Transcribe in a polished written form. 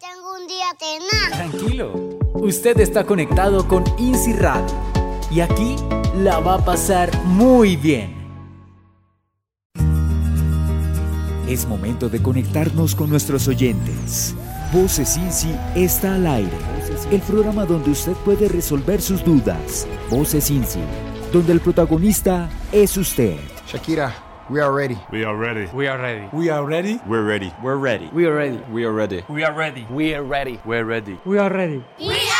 tengo un día tenaz. Tranquilo, usted está conectado con INSI Radio y aquí la va a pasar muy bien. Es momento de conectarnos con nuestros oyentes. Voces INSI está al aire, el programa donde usted puede resolver sus dudas. Voces INSI, donde el protagonista es usted. Shakira, we are ready. We are ready. We are ready. We are ready. We're ready. We're ready. We are ready. We are ready. We are ready. We are ready. We're ready. We are ready. We